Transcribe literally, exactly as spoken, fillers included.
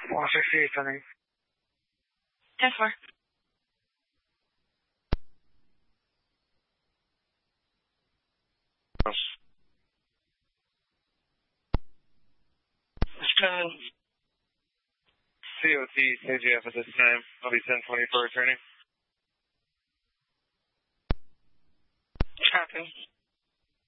one sixty-eight, sending. ten four. ten. C O T, K J F at this time. I'll be ten twenty for returning. Tracking.